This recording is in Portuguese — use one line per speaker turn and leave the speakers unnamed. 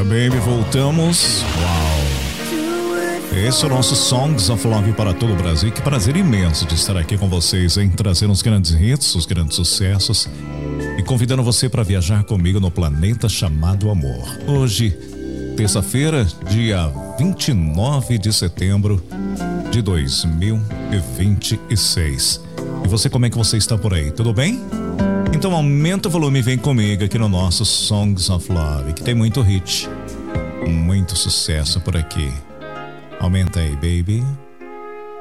baby, voltamos. Uau! Esse é o nosso Songs of Love para todo o Brasil. Que prazer imenso de estar aqui com vocês, hein? Trazendo os grandes hits, os grandes sucessos e convidando você para viajar comigo no planeta chamado amor. Hoje, terça-feira, dia 29 de setembro de 2026. E você, como é que você está por aí? Tudo bem? Então aumenta o volume e vem comigo aqui no nosso Songs of Love, que tem muito hit, muito sucesso por aqui. Aumenta aí, baby.